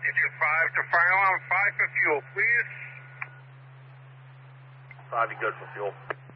Get 5 to fire alarm, 5 for fuel, please. 5, you good for fuel.